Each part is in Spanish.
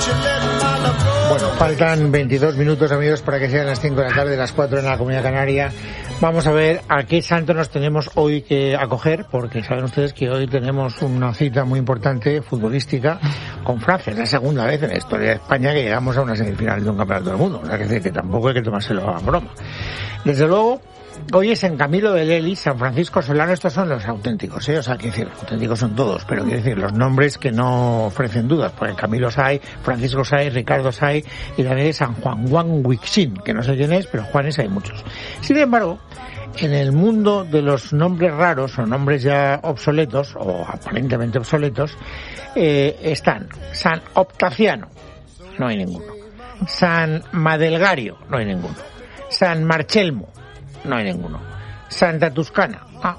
Bueno, faltan 22 minutos, amigos, para que sean las 5 de la tarde, las 4 en la Comunidad Canaria. Vamos a ver a qué santo nos tenemos hoy que acoger, porque saben ustedes que hoy tenemos una cita muy importante futbolística con Francia. Es la segunda vez en la historia de España que llegamos a una semifinal de un campeonato del mundo. O sea, que tampoco hay que tomárselo a broma. Desde luego, hoy es en Camilo de Lelis, San Francisco Solano. Estos son los auténticos, O sea, quiero decir, auténticos son todos, pero quiero decir, los nombres que no ofrecen dudas, porque Camilo hay, Francisco hay, Ricardo hay, y también es San Juan Huixín, que no sé quién es, pero Juanes hay muchos. Sin embargo, en el mundo de los nombres raros, o nombres ya obsoletos, o aparentemente obsoletos, están San Optaciano, no hay ninguno. San Madelgario, no hay ninguno. San Marchelmo, no hay ninguno. Santa Tuscana.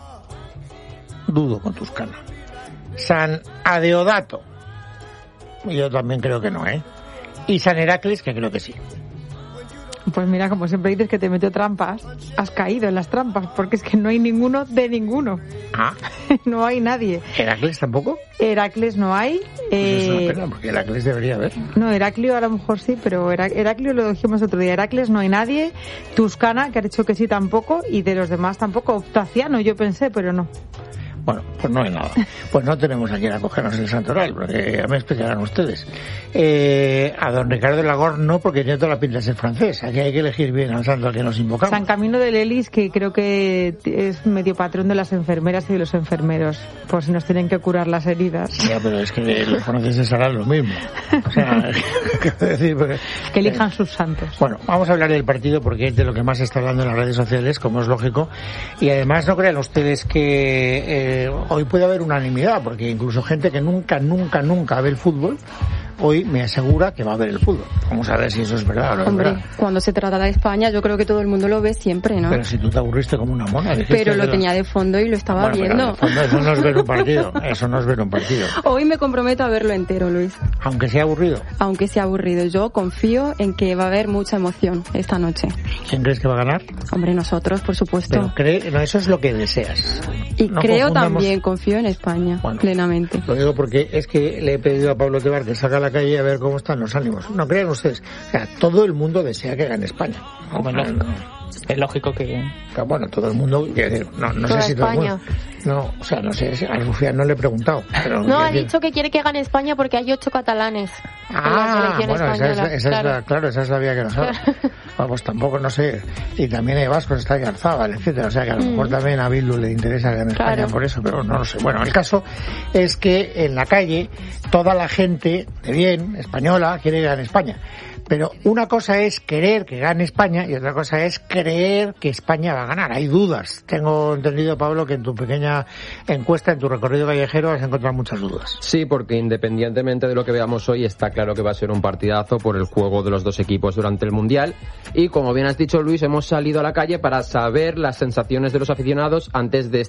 Dudo con Tuscana. San Adeodato. Yo también creo que no, Y San Heracles, que creo que sí. Pues mira, como siempre dices que te metió trampas, has caído en las trampas, porque es que no hay ninguno de ninguno. No hay nadie. ¿Heracles tampoco? Heracles no hay. Pues es una pena, porque Heracles debería haber. No, Heraclio a lo mejor sí, pero Heraclio lo dijimos otro día. Heracles no hay nadie. Tuscana, que ha dicho que sí, tampoco. Y de los demás tampoco. Optaciano, yo pensé, pero no. Bueno, pues no hay nada. Pues no tenemos a quien acogernos el santoral, porque ya me explicarán ustedes. A don Ricardo Lagor no, porque tiene toda la pinta de ser francés. Aquí hay que elegir bien al santo al que nos invocamos. San Camilo de Lelis, que creo que es medio patrón de las enfermeras y de los enfermeros, por si nos tienen que curar las heridas. Ya, pero es que los franceses harán lo mismo. O sea, decir, porque, que elijan sus santos. Bueno, vamos a hablar del partido, porque es de lo que más se está hablando en las redes sociales, como es lógico. Y además no crean ustedes que hoy puede haber unanimidad, porque incluso gente que nunca ve el fútbol, hoy me asegura que va a ver el fútbol. Vamos a ver si eso es verdad o no. Hombre, es verdad. Cuando se trata de España, yo creo que todo el mundo lo ve siempre, ¿no? Pero si tú te aburriste como una mona. Pero lo tenía de fondo y lo estaba viendo. Eso no es ver un partido. Eso no es ver un partido. Hoy me comprometo a verlo entero, Luis. Aunque sea aburrido. Aunque sea aburrido. Yo confío en que va a haber mucha emoción esta noche. ¿Quién crees que va a ganar? Hombre, nosotros, por supuesto. Pero no, eso es lo que deseas. Y no creo también, confío en España, plenamente. Lo digo porque es que le he pedido a Pablo Tebar que salga a la calle a ver cómo están los ánimos. No crean ustedes. O sea, todo el mundo desea que gane España. Es lógico que... Bueno, todo el mundo, no sé si todo el mundo. No, o sea, no sé, a Rufián no le he preguntado. Pero no, ha dicho que quiere que gane España porque hay 8 catalanes. Bueno, esa es la vía que nos habla. Pues tampoco, no sé. Y también hay vascos, está Yarzábal, etcétera. O sea, que a lo mejor también a Bildu le interesa que gane España por eso, pero no lo sé. Bueno, el caso es que en la calle toda la gente de bien, española, quiere que gane España. Pero una cosa es querer que gane España y otra cosa es creer que España va a ganar. Hay dudas. Tengo entendido, Pablo, que en tu pequeña encuesta, en tu recorrido callejero, has encontrado muchas dudas. Sí, porque independientemente de lo que veamos hoy, está claro que va a ser un partidazo por el juego de los dos equipos durante el Mundial. Y como bien has dicho, Luis, hemos salido a la calle para saber las sensaciones de los aficionados antes de